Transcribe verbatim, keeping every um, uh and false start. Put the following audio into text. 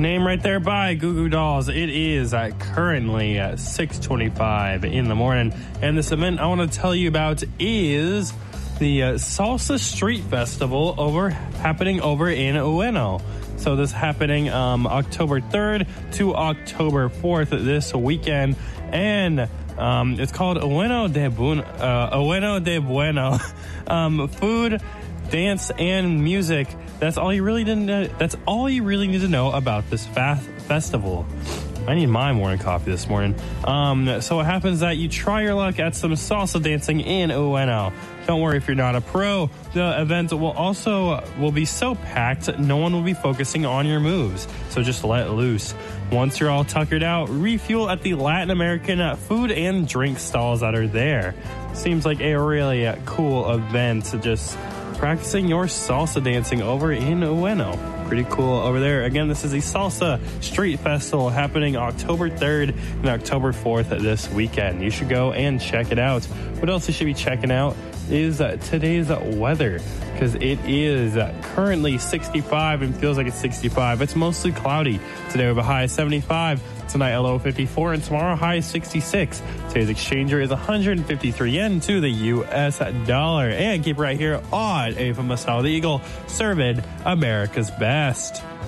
Name right there by Goo Goo Dolls. It is uh, currently at six twenty-five in the morning. And this event I want to tell you about is the uh, Salsa Street Festival over happening over in Ueno. So this happening um, October third to October fourth this weekend. And um, it's called Ueno de, Bun- uh, Ueno de Bueno. um, food, dance, and music. That's all you really didn't. Know, that's all you really need to know about this fast festival. I need my morning coffee this morning. Um, so what happens is that you try your luck at some salsa dancing in Ueno. Don't worry if you're not a pro. The event will also will be so packed, no one will be focusing on your moves. So just let loose. Once you're all tuckered out, refuel at the Latin American food and drink stalls that are there. Seems like a really uh, cool event to just practicing your salsa dancing over in Ueno. Pretty cool over there. Again, this is the Salsa Street Festival happening October third and October fourth this weekend. You should go and check it out. What else you should be checking out is uh, today's weather, because it is uh, currently sixty-five and feels like it's sixty-five. It's mostly cloudy. Today we have a high of seventy-five. Tonight a low of fifty-four, and tomorrow high is sixty-six. Today's exchanger is one hundred fifty-three yen to the U S dollar. And keep right here on A F M Masao the Eagle, serving America's best.